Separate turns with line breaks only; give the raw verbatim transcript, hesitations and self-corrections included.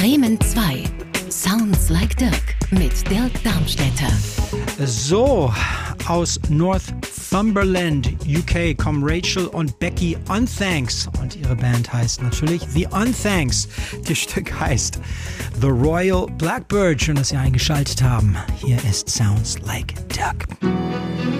Bremen zwei. Sounds like Dirk mit Dirk Darmstädter.
So, aus Northumberland, U K, kommen Rachel und Becky Unthanks. Und ihre Band heißt natürlich The Unthanks. Das Stück heißt The Royal Blackbird. Schön, dass Sie eingeschaltet haben. Hier ist Sounds like Dirk.